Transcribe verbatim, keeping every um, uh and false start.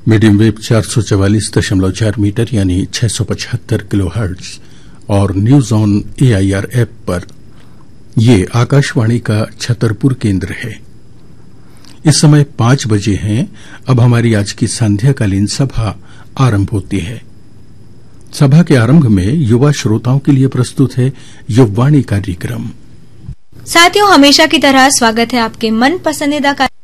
Medium wave चार सौ चवालीस दशमलव चार मीटर यानी छह सौ पचहत्तर किलो हर्ट्ज और न्यूज ऑन एआईआर ऐप पर ये आकाशवाणी का छतरपुर केंद्र है। इस समय पांच बजे हैं। अब हमारी आज की संध्याकालीन सभा आरंभ होती है। सभा के आरंभ में युवा श्रोताओं के लिए प्रस्तुत है युववाणी कार्यक्रम। साथियों, हमेशा की तरह स्वागत है आपके मन पसंदीदा